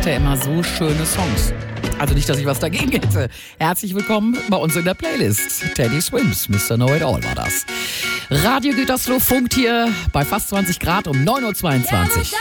er immer so schöne Songs. Also nicht, dass ich was dagegen hätte. Herzlich willkommen bei uns in der Playlist. Teddy Swims, Mr. Know-It-All war das. Radio Gütersloh funkt hier bei fast 20 Grad um 9.22 Uhr.